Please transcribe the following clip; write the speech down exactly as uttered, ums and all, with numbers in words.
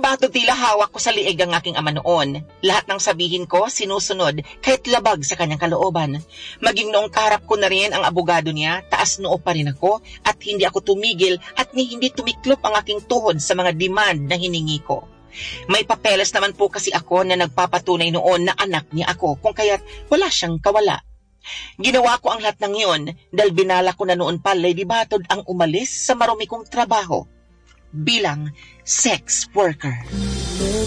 Batod tila hawak ko sa liig ang aking ama noon. Lahat ng sabihin ko, sinusunod, kahit labag sa kanyang kalooban. Maging noong kaharap ko na rin ang abogado niya, taas noo pa rin ako at hindi ako tumigil at ni hindi tumiklop ang aking tuhod sa mga demand na hiningi ko. May papeles naman po kasi ako na nagpapatunay noon na anak niya ako, kung kaya't wala siyang kawala. Ginawa ko ang lahat ng iyon dahil binala ko na noon pa, Lady Batod, ang umalis sa marumi kong trabaho bilang sex worker.